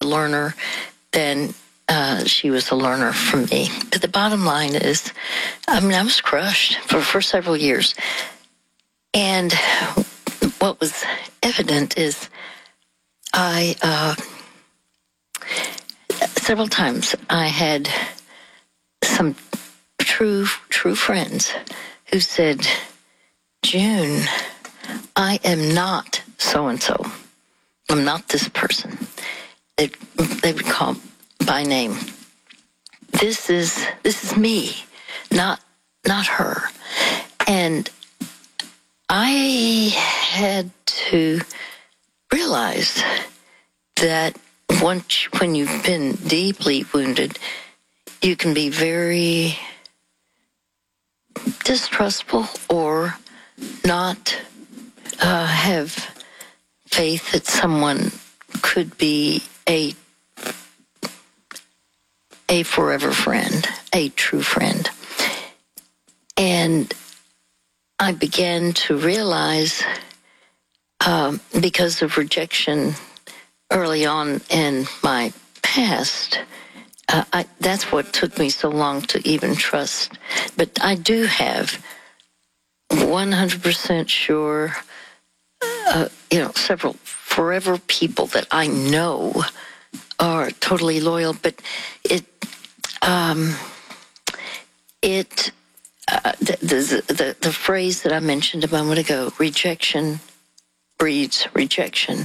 learner than she was a learner from me. But the bottom line is, I was crushed for several years. And what was evident is several times I had some true friends who said, June, I am not so-and-so. I'm not this person. They would call by name. This is me, not her. And I had to realize that when you've been deeply wounded, you can be very distrustful or not have faith that someone could be a forever friend, a true friend. And I began to realize, because of rejection early on in my past, that's what took me so long to even trust. But I do have 100% sure, several forever people that I know are totally loyal. But the phrase that I mentioned a moment ago, rejection breeds rejection.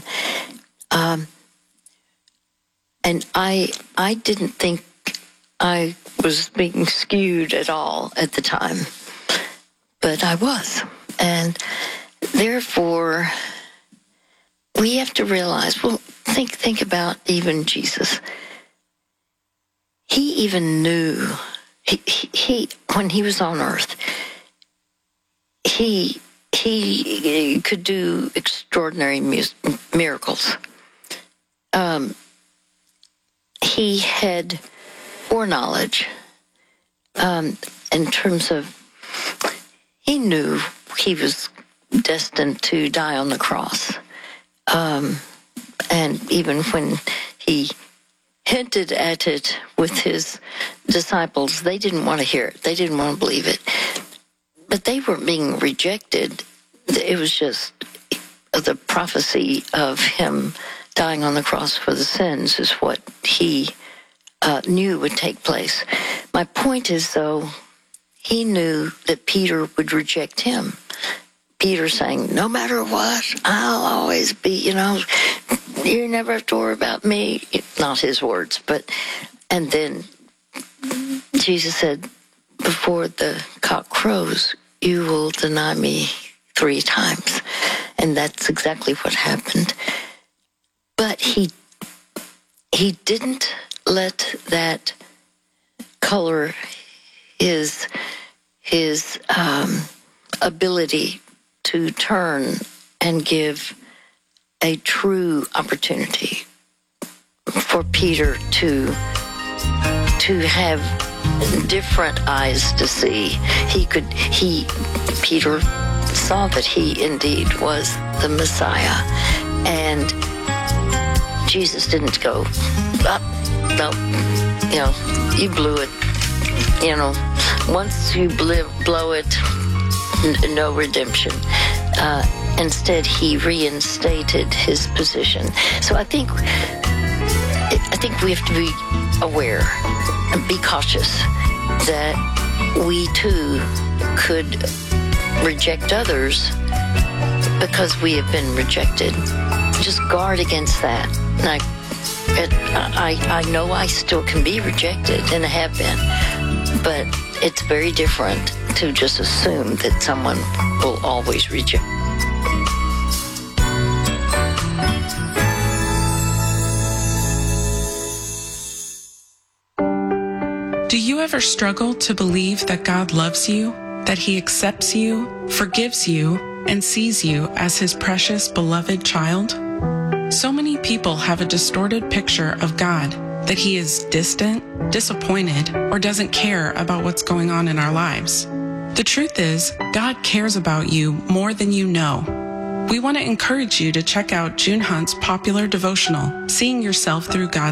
And I didn't think I was being skewed at all at the time, but I was. And therefore, we have to realize, well, think about even Jesus. He even knew, he when he was on earth, he could do extraordinary miracles. He had foreknowledge in terms of, he knew he was destined to die on the cross. And even when he hinted at it with his disciples, they didn't want to hear it. They didn't want to believe it. But they weren't being rejected. It was just the prophecy of him dying on the cross for the sins is what he knew would take place. My point is, though, he knew that Peter would reject him. Peter saying, no matter what, I'll always be, you never have to worry about me. Not his words, and then Jesus said, before the cock crows, you will deny me 3 times. And that's exactly what happened. But he didn't let that color his ability to turn and give a true opportunity for Peter to have different eyes to see. Peter saw that he indeed was the Messiah, and Jesus didn't go, no, you blew it. Once you blow it, no redemption. Instead, he reinstated his position. So I think we have to be aware and be cautious that we too could reject others because we have been rejected. Just guard against that. I know I still can be rejected, and I have been, but it's very different to just assume that someone will always reject. Do you ever struggle to believe that God loves you, that He accepts you, forgives you, and sees you as His precious, beloved child? So many people have a distorted picture of God, that He is distant, disappointed, or doesn't care about what's going on in our lives. The truth is, God cares about you more than you know. We want to encourage you to check out June Hunt's popular devotional, Seeing Yourself Through God.